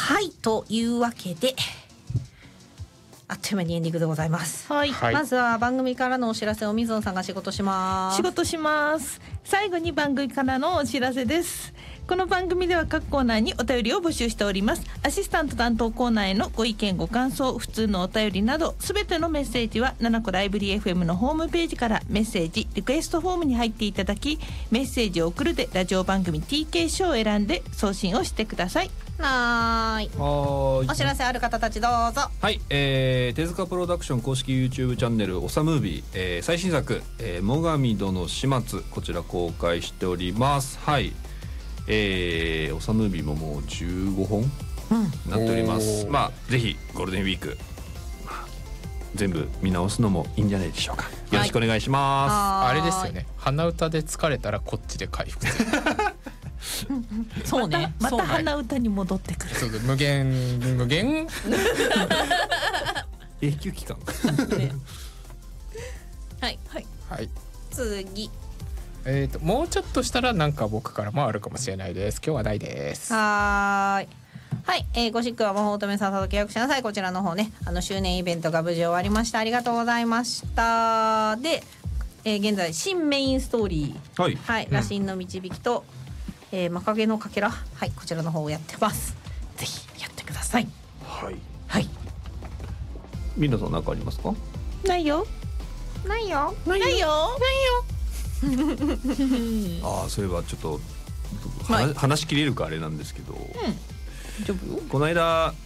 はいというわけであっという間にエンディングでございます。 はい、 まずは番組からのお知らせを水野さんが仕事します。 仕事します。最後に番組からのお知らせです。この番組では各コーナーにお便りを募集しております。アシスタント担当コーナーへのご意見ご感想、普通のお便りなどすべてのメッセージは7個ライブリー FM のホームページからメッセージリクエストフォームに入っていただき、メッセージを送るでラジオ番組 TK ショーを選んで送信をしてください。 はい。お知らせある方たちどうぞ。 はい、手塚プロダクション公式 YouTube チャンネルおさムービー、最新作、最上殿始末、こちら公開しております。はい、おさムービーももう15本なっております。まあぜひゴールデンウィーク、全部見直すのもいいんじゃないでしょうか。よろしくお願いします。 あれですよね、鼻歌で疲れたらこっちで回復するそうね、 また鼻歌に戻ってくる。 そう無限永久期間ね、はいはいはい。 次もうちょっとしたらなんか僕からもあるかもしれないです。今日はないです。 はい、ゴシックは魔法乙女さんと契約しなさい。こちらの方ね、周年イベントが無事終わりました。ありがとうございました。で、現在新メインストーリー、 はい、 はい、羅針の導きと、マカゲのかけら、はい、こちらの方をやってます。ぜひやってください。 はいはい。 みんなさん何かありますか？ ないよ。 ないよ。 ああ、そういえばちょっと、 はい話しきれるかあれなんですけど、 大丈夫よ。 この間